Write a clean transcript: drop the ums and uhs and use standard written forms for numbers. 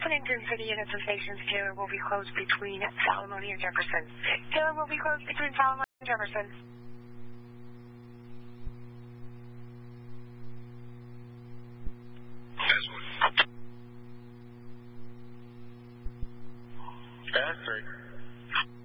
Pennington City units and stations, Taylor will be closed between Salamone and Jefferson. Taylor will be closed between Salamone and Jefferson.